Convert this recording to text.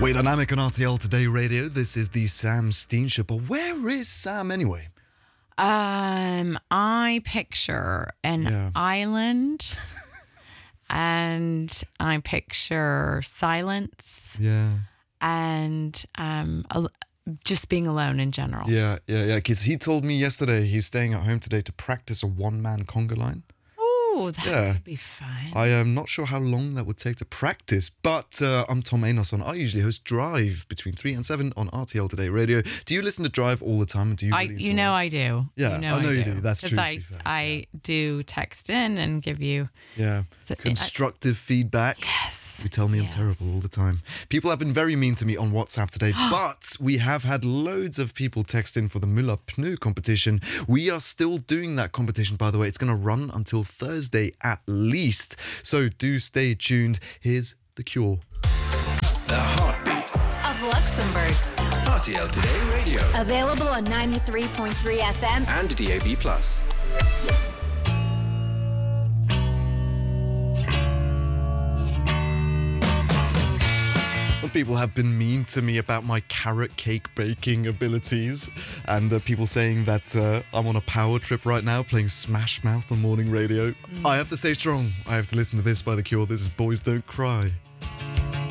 Way Dynamic on RTL Today Radio. This is the Sam Steen Show. But where is Sam anyway? I picture an island and I picture silence. Yeah. And just being alone in general. Yeah. Because he told me yesterday he's staying at home today to practice a one-man conga line. Oh, that could be fun. I am not sure how long that would take to practice, but I'm Tom Anos and I usually host Drive between 3 and 7 on RTL Today Radio. Do you listen to Drive all the time? And do you really enjoy it? I do. Yeah, I know you do. That's true. I do text in and give you constructive feedback. Yes. You tell me I'm terrible all the time. People have been very mean to me on WhatsApp today, but we have had loads of people text in for the Müller Pneu competition. We are still doing that competition, by the way. It's going to run until Thursday at least. So do stay tuned. Here's The Cure. The heartbeat of Luxembourg. RTL Today Radio. Available on 93.3 FM and DAB+. People have been mean to me about my carrot cake baking abilities, and people saying that I'm on a power trip right now playing Smash Mouth on morning radio. I have to stay strong. I have to listen to this by The Cure. This is Boys Don't Cry.